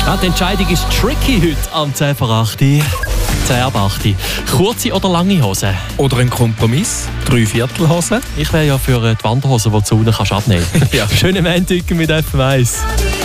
Ja, die Entscheidung ist tricky heute am 10 vor 8. 10 ab 8. Kurze oder lange Hose? Oder ein Kompromiss, 3/4 Hose. Ich wäre ja für die Wanderhose, die du unten abnehmen kannst. Ja. Schönen Montag mit FM1.